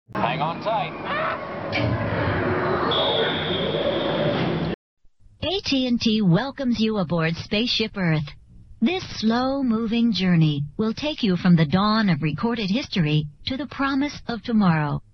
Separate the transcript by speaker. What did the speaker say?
Speaker 1: Hang on tight.
Speaker 2: AT&T welcomes you aboard Spaceship Earth. This slow-moving journey will take you from the dawn of recorded history to the promise of tomorrow.